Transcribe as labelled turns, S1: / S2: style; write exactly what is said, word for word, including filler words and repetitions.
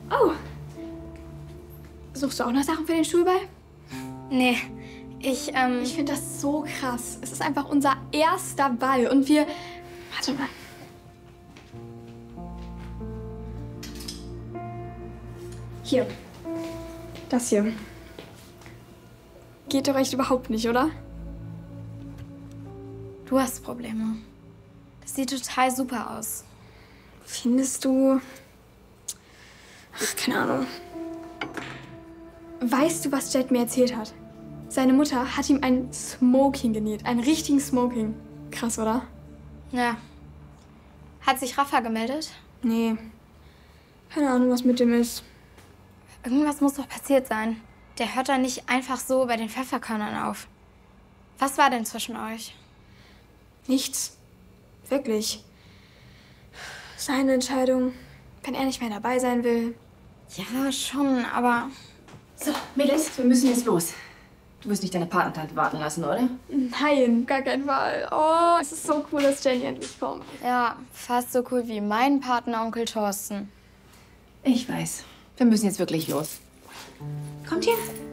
S1: Oh. Suchst du auch noch Sachen für den Schulball?
S2: Nee, ich, ähm...
S1: Ich finde das so krass. Es ist einfach unser erster Ball und wir... Warte mal. Hier. Das hier. Geht doch echt überhaupt nicht, oder?
S2: Du hast Probleme. Das sieht total super aus.
S1: Findest du... Ach, keine Ahnung. Weißt du, was Jet mir erzählt hat? Seine Mutter hat ihm ein Smoking genäht. Einen richtigen Smoking. Krass, oder?
S2: Ja. Hat sich Rafa gemeldet?
S1: Nee. Keine Ahnung, was mit dem ist.
S2: Irgendwas muss doch passiert sein. Der hört da nicht einfach so bei den Pfefferkörnern auf. Was war denn zwischen euch?
S1: Nichts. Wirklich. Seine Entscheidung. Wenn er nicht mehr dabei sein will.
S2: Ja, schon, aber...
S3: So, Mädels, wir müssen jetzt los. Du wirst nicht deine Patentante warten lassen, oder?
S1: Nein, gar keinen Fall. Oh, es ist so cool, dass Jenny endlich kommt.
S2: Ja, fast so cool wie mein Partner Onkel Thorsten.
S3: Ich weiß. Wir müssen jetzt wirklich los. Kommt ihr?